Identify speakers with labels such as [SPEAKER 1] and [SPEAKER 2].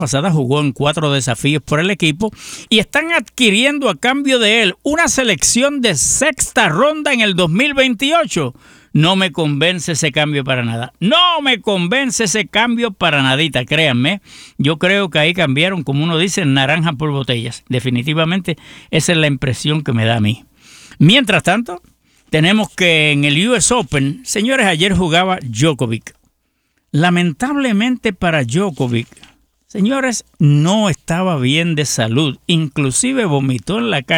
[SPEAKER 1] pasada jugó en 4 desafíos por el equipo y están adquiriendo a cambio de él una selección de 6ª ronda en el 2028. No me convence ese cambio para nada. No me convence ese cambio para nadita, créanme. Yo creo que ahí cambiaron, como uno dice, naranja por botellas. Definitivamente esa es la impresión que me da a mí. Mientras tanto, tenemos que en el US Open, señores, ayer jugaba Djokovic. Lamentablemente para Djokovic, señores, no estaba bien de salud. Inclusive vomitó en la cancha.